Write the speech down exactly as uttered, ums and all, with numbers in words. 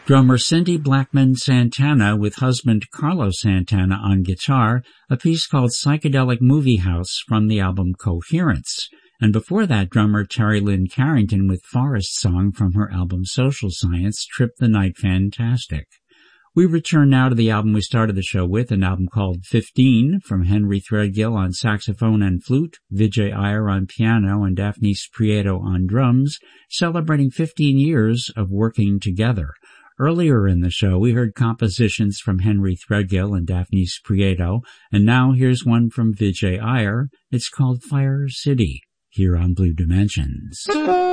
Drummer Cindy Blackman Santana with husband Carlos Santana on guitar, a piece called Psychedelic Movie House from the album Coherence. And before that, drummer Terry Lynn Carrington with Forest Song from her album Social Science, Trip the Night Fantastic. We return now to the album we started the show with, an album called fifteen from Henry Threadgill on saxophone and flute, Vijay Iyer on piano, and Daphnis Prieto on drums, celebrating fifteen years of working together. Earlier in the show, we heard compositions from Henry Threadgill and Daphnis Prieto, and now here's one from Vijay Iyer. It's called Fire City, here on Blue Dimensions.